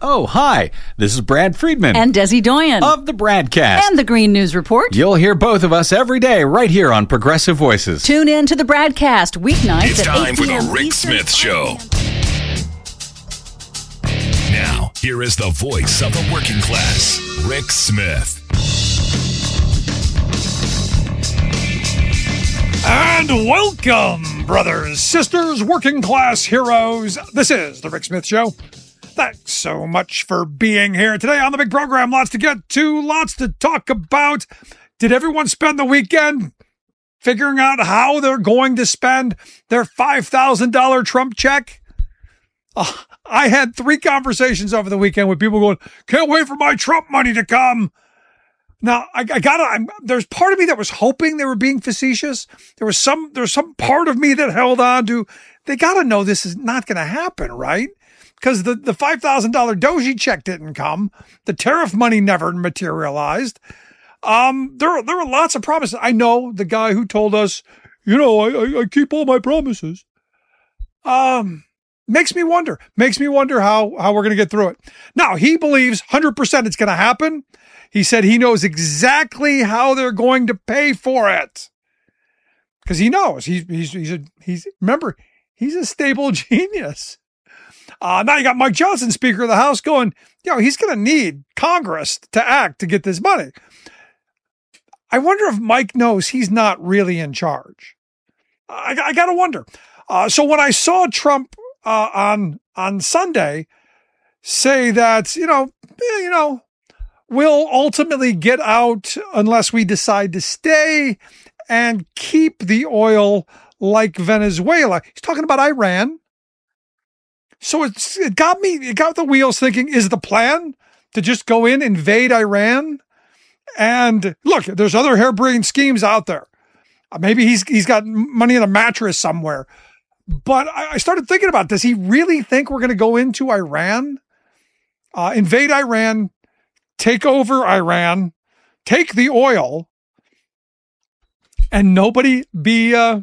Oh, hi. This is Brad Friedman. And Desi Doyen. Of the Bradcast. And the Green News Report. You'll hear both of us every day right here on Progressive Voices. Tune in to the Bradcast weeknights it's at 8 time for p.m. the Rick Eastern Smith Show. Now, here is the voice of the working class, Rick Smith. And welcome, brothers, sisters, working class heroes. This is the Rick Smith Show. Thanks so much for being here today on the big program. Lots to get to, lots to talk about. Did everyone spend the weekend figuring out how they're going to spend their $5,000 Trump check? I had 3 conversations over the weekend with people going, can't wait for my Trump money to come. Now, there's part of me that was hoping they were being facetious. There's some part of me that held on to, they got to know this is not going to happen, right? Because the $5,000 Doji check didn't come. The tariff money never materialized. There were lots of promises. I know the guy who told us, I keep all my promises. Makes me wonder how we're going to get through it. Now, he believes 100% it's going to happen. He said he knows exactly how they're going to pay for it. Because he knows. Remember, he's a stable genius. Now you got Mike Johnson, Speaker of the House, going, he's going to need Congress to act to get this money. I wonder if Mike knows he's not really in charge. I got to wonder. So when I saw Trump on Sunday say that, we'll ultimately get out unless we decide to stay and keep the oil like Venezuela. He's talking about Iran. So it got the wheels thinking, is the plan to just go in, invade Iran? And look, there's other harebrained schemes out there. Maybe he's got money in a mattress somewhere. But I started thinking about, does he really think we're going to go into Iran, invade Iran, take over Iran, take the oil, and nobody be the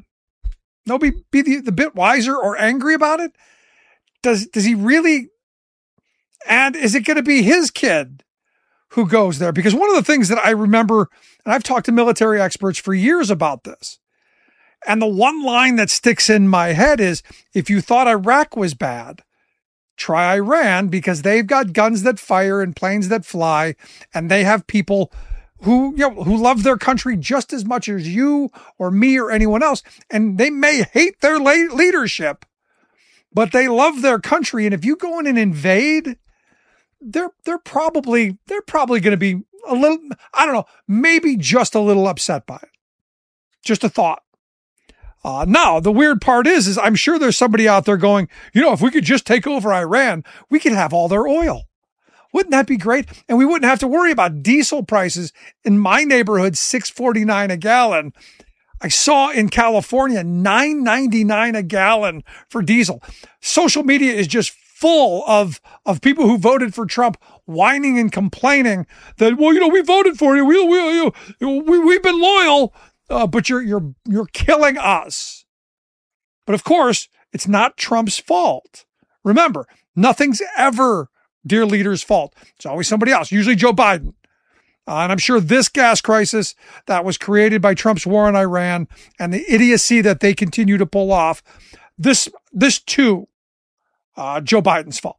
bit wiser or angry about it? Does he really? And is it going to be his kid who goes there? Because one of the things that I remember, and I've talked to military experts for years about this, and the one line that sticks in my head is, if you thought Iraq was bad, try Iran, because they've got guns that fire and planes that fly, and they have people who love their country just as much as you or me or anyone else. And they may hate their leadership, but they love their country. And if you go in and invade, they're probably going to be a little, I don't know, maybe just a little upset by it. Just a thought. Now, the weird part is I'm sure there's somebody out there going, if we could just take over Iran, we could have all their oil. Wouldn't that be great? And we wouldn't have to worry about diesel prices in my neighborhood, $6.49 a gallon. I saw in California, $9.99 a gallon for diesel. Social media is just full of people who voted for Trump whining and complaining that, we voted for you. We've been loyal. But you're killing us. But of course, it's not Trump's fault. Remember, nothing's ever dear leader's fault. It's always somebody else, usually Joe Biden. And I'm sure this gas crisis that was created by Trump's war on Iran and the idiocy that they continue to pull off, this too, Joe Biden's fault.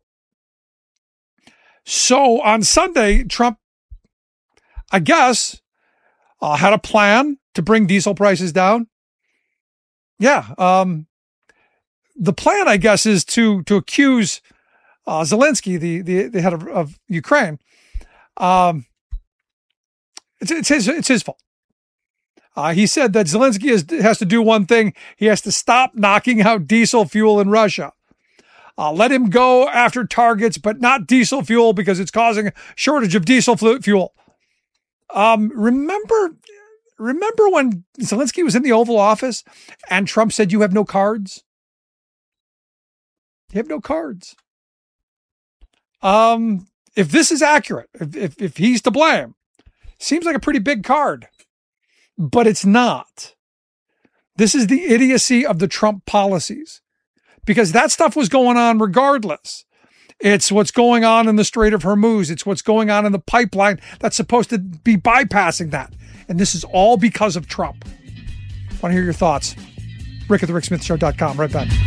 So on Sunday, Trump, I guess, had a plan to bring diesel prices down. Yeah. The plan, I guess, is to accuse Zelensky, the head of Ukraine. It's his fault. He said that Zelensky has to do one thing. He has to stop knocking out diesel fuel in Russia. Let him go after targets, but not diesel fuel, because it's causing a shortage of diesel fuel. Remember when Zelensky was in the Oval Office and Trump said, you have no cards? You have no cards. If this is accurate, if he's to blame, seems like a pretty big card, but it's not. This is the idiocy of the Trump policies, because that stuff was going on regardless. It's what's going on in the Strait of Hormuz. It's what's going on in the pipeline that's supposed to be bypassing that. And this is all because of Trump. Want to hear your thoughts? Rick at thericksmithshow.com. Right back.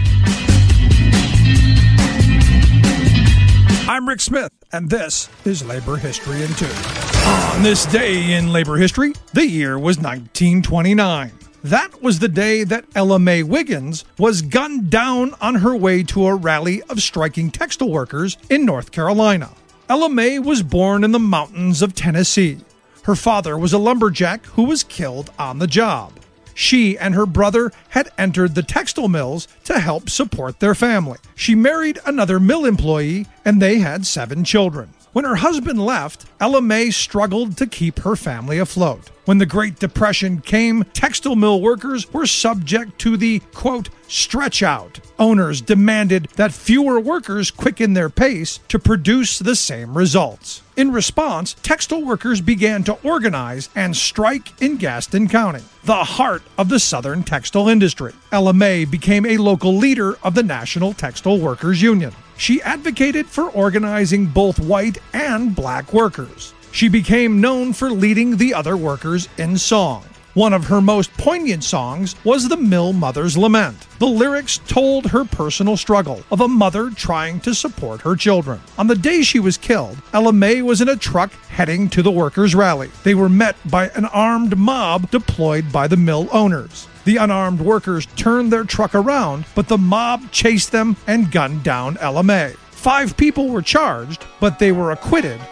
I'm Rick Smith, and this is Labor History in 2. On this day in labor history, the year was 1929. That was the day that Ella Mae Wiggins was gunned down on her way to a rally of striking textile workers in North Carolina. Ella Mae was born in the mountains of Tennessee. Her father was a lumberjack who was killed on the job. She and her brother had entered the textile mills to help support their family. She married another mill employee, and they had 7 children. When her husband left, Ella Mae struggled to keep her family afloat. When the Great Depression came, textile mill workers were subject to the, quote, stretch out. Owners demanded that fewer workers quicken their pace to produce the same results. In response, textile workers began to organize and strike in Gaston County, the heart of the Southern textile industry. Ella Mae became a local leader of the National Textile Workers Union. She advocated for organizing both white and black workers. She became known for leading the other workers in song. One of her most poignant songs was the Mill Mother's Lament. The lyrics told her personal struggle of a mother trying to support her children. On the day she was killed, Ella Mae was in a truck heading to the workers' rally. They were met by an armed mob deployed by the mill owners. The unarmed workers turned their truck around, but the mob chased them and gunned down Ella Mae. 5 people were charged, but they were acquitted